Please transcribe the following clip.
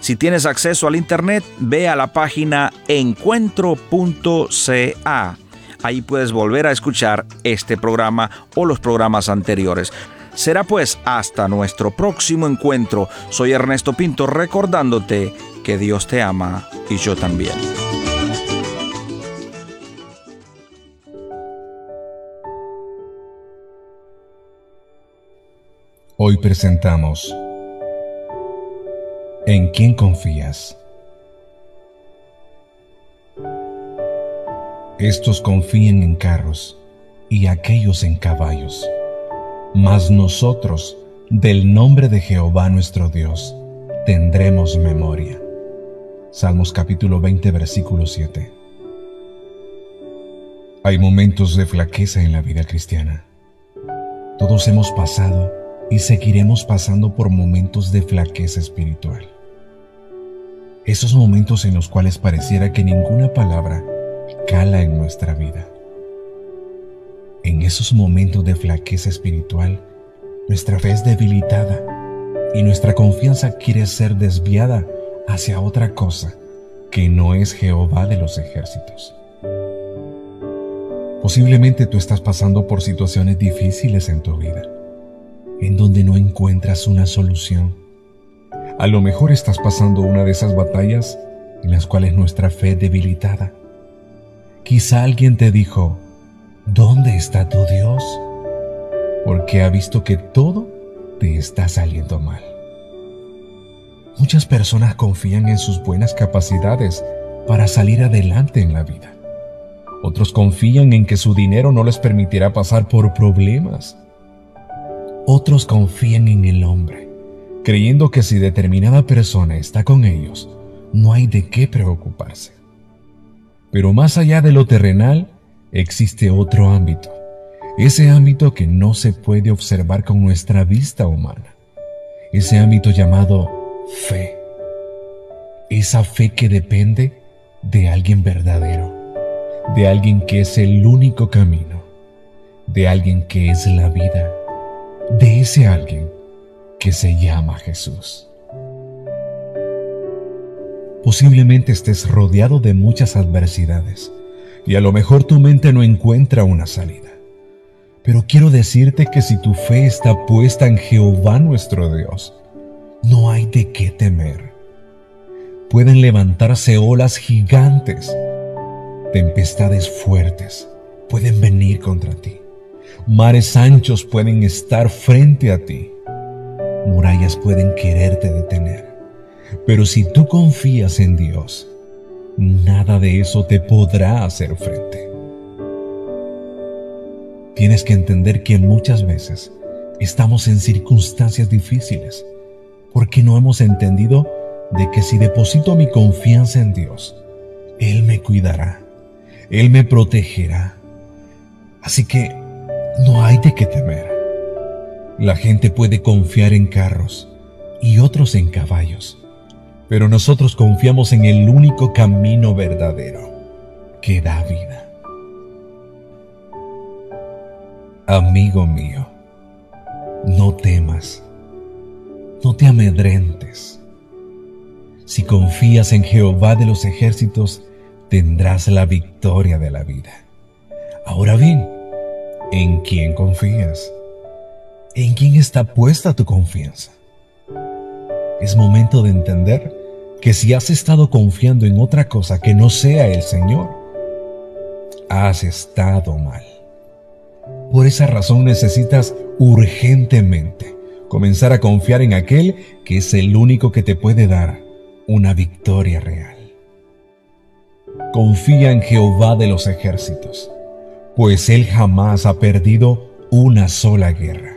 Si tienes acceso al internet, ve a la página encuentro.ca. Ahí puedes volver a escuchar este programa o los programas anteriores. Será pues hasta nuestro próximo encuentro. Soy Ernesto Pinto, recordándote que Dios te ama y yo también. Hoy presentamos ¿En quién confías? Estos confían en carros y aquellos en caballos, mas nosotros, del nombre de Jehová nuestro Dios, tendremos memoria. Salmos capítulo 20, versículo 7. Hay momentos de flaqueza en la vida cristiana. Todos hemos pasado y seguiremos pasando por momentos de flaqueza espiritual. Esos momentos en los cuales pareciera que ninguna palabra cala en nuestra vida. En esos momentos de flaqueza espiritual, nuestra fe es debilitada y nuestra confianza quiere ser desviada hacia otra cosa que no es Jehová de los ejércitos. Posiblemente tú estás pasando por situaciones difíciles en tu vida, en donde no encuentras una solución. A lo mejor estás pasando una de esas batallas en las cuales nuestra fe es debilitada. Quizá alguien te dijo: ¿dónde está tu Dios? Porque ha visto que todo te está saliendo mal. Muchas personas confían en sus buenas capacidades para salir adelante en la vida. Otros confían en que su dinero no les permitirá pasar por problemas. Otros confían en el hombre, creyendo que si determinada persona está con ellos, no hay de qué preocuparse. Pero más allá de lo terrenal, existe otro ámbito, ese ámbito que no se puede observar con nuestra vista humana, ese ámbito llamado fe, esa fe que depende de alguien verdadero, de alguien que es el único camino, de alguien que es la vida, de ese alguien que se llama Jesús. Posiblemente estés rodeado de muchas adversidades y a lo mejor tu mente no encuentra una salida. Pero quiero decirte que si tu fe está puesta en Jehová nuestro Dios, no hay de qué temer. Pueden levantarse olas gigantes, tempestades fuertes pueden venir contra ti, mares anchos pueden estar frente a ti, murallas pueden quererte detener. Pero si tú confías en Dios, nada de eso te podrá hacer frente. Tienes que entender que muchas veces estamos en circunstancias difíciles porque no hemos entendido de que si deposito mi confianza en Dios, Él me cuidará, Él me protegerá. Así que no hay de qué temer. La gente puede confiar en carros y otros en caballos, pero nosotros confiamos en el único camino verdadero que da vida. Amigo mío, no temas, no te amedrentes. Si confías en Jehová de los ejércitos, tendrás la victoria de la vida. Ahora bien, ¿en quién confías? ¿En quién está puesta tu confianza? Es momento de entender que si has estado confiando en otra cosa que no sea el Señor, has estado mal. Por esa razón necesitas urgentemente comenzar a confiar en aquel que es el único que te puede dar una victoria real. Confía en Jehová de los ejércitos, pues Él jamás ha perdido una sola guerra.